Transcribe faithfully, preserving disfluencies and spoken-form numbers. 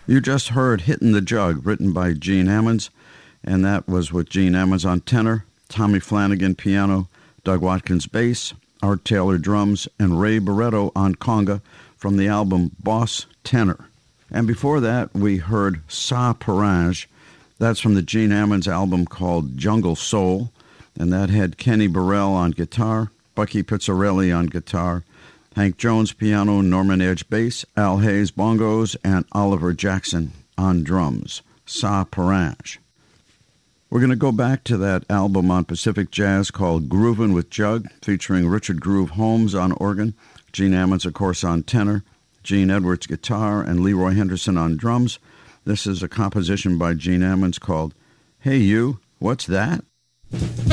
You just heard Hittin' the Jug, written by Gene Ammons, and that was with Gene Ammons on tenor, Tommy Flanagan piano, Doug Watkins bass, Art Taylor drums, and Ray Barretto on conga from the album Boss Tenor. And before that, we heard Sa Parage. That's from the Gene Ammons album called Jungle Soul, and that had Kenny Burrell on guitar, Bucky Pizzarelli on guitar, Hank Jones piano, Norman Edge bass, Al Hayes bongos, and Oliver Jackson on drums. Sa Parage. We're going to go back to that album on Pacific Jazz called Groovin' with Jug, featuring Richard Groove Holmes on organ, Gene Ammons, of course, on tenor, Gene Edwards guitar, and Leroy Henderson on drums. This is a composition by Gene Ammons called Hey You, What's That?